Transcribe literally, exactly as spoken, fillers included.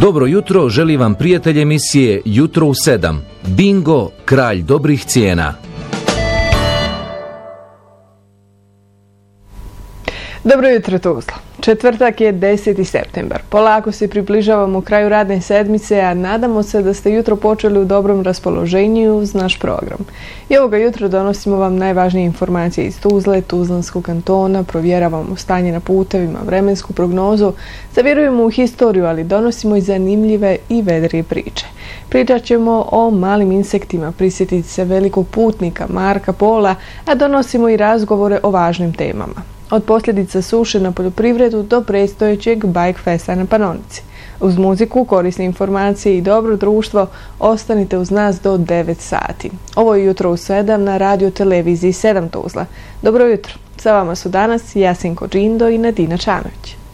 Dobro jutro, želi vam prijatelj emisije Jutro u sedam. Bingo, kralj dobrih cijena. Dobro jutro Tuzla. Četvrtak je deseti septembar. Polako se približavamo kraju radne sedmice, a nadamo se da ste jutro počeli u dobrom raspoloženju uz naš program. I ovoga jutra donosimo vam najvažnije informacije iz Tuzle, Tuzlanskog kantona, provjeravamo stanje na putevima, vremensku prognozu, zavjerujemo u historiju, ali donosimo i zanimljive i vedrije priče. Pričat ćemo o malim insektima, prisjetiti se velikog putnika Marka Pola, a donosimo i razgovore o važnim temama. Od posljedica suše na poljoprivredu do predstojećeg Bike Festa na Panonici. Uz muziku, korisne informacije i dobro društvo, ostanite uz nas do devet sati. Ovo je Jutro u sedam na radio televiziji sedam Tuzla. Dobro jutro. Sa vama su danas Jasinko Džindo i Nadina Čanović.